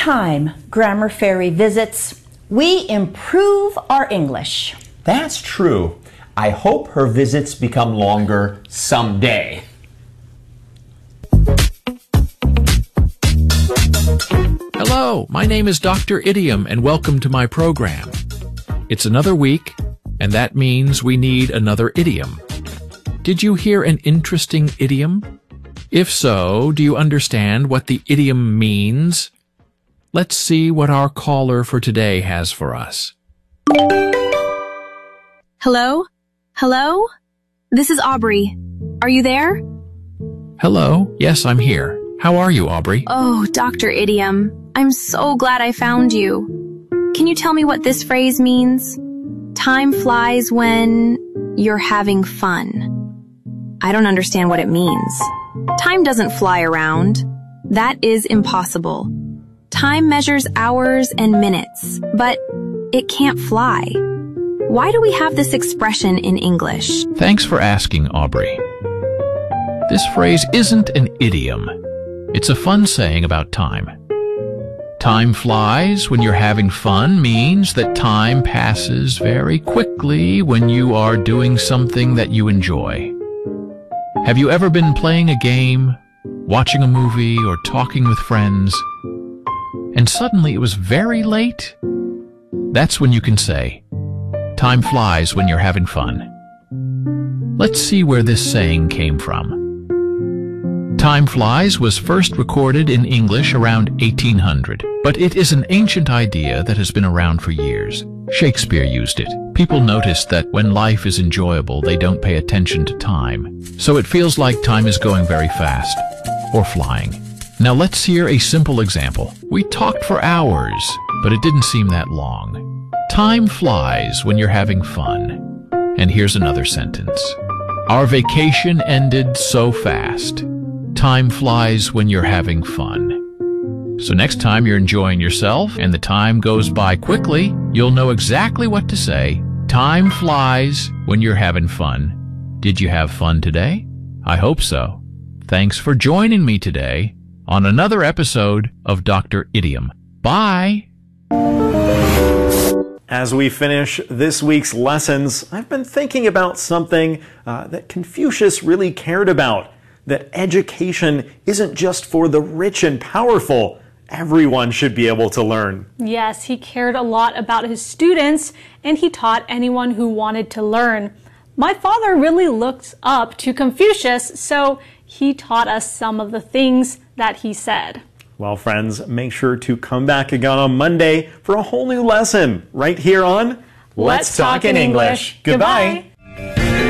time Grammar Fairy visits, we improve our English. That's true. I hope her visits become longer someday. Hello, my name is Dr. Idiom, and welcome to my program. It's another week, and that means we need another idiom. Did you hear an interesting idiom? If so, do you understand what the idiom means? Let's see what our caller for today has for us. Hello? Hello? This is Aubrey. Are you there? Hello, yes, I'm here. How are you, Aubrey? Oh, Dr. Idiom, I'm so glad I found you. Can you tell me what this phrase means? Time flies when you're having fun. I don't understand what it means. Time doesn't fly around. That is impossible. Time measures hours and minutes, but it can't fly. Why do we have this expression in English? Thanks for asking, Aubrey. This phrase isn't an idiom. It's a fun saying about time. Time flies when you're having fun means that time passes very quickly when you are doing something that you enjoy. Have you ever been playing a game, watching a movie, or talking with friends, and suddenly it was very late? That's when you can say, time flies when you're having fun. Let's see where this saying came from. Time flies was first recorded in English around 1800, but it is an ancient idea that has been around for years. Shakespeare used it. People notice that when life is enjoyable, they don't pay attention to time. So it feels like time is going very fast, or flying. Now let's hear a simple example. We talked for hours, but it didn't seem that long. Time flies when you're having fun. And here's another sentence. Our vacation ended so fast. Time flies when you're having fun. So next time you're enjoying yourself and the time goes by quickly, you'll know exactly what to say. Time flies when you're having fun. Did you have fun today? I hope so. Thanks for joining me today on another episode of Dr. Idiom. Bye! As we finish this week's lessons, I've been thinking about something that Confucius really cared about. That education isn't just for the rich and powerful. Everyone should be able to learn. Yes, he cared a lot about his students, and he taught anyone who wanted to learn. My father really looked up to Confucius, so he taught us some of the things that he said. Well, friends, make sure to come back again on Monday for a whole new lesson right here on Let's Talk in English. Goodbye.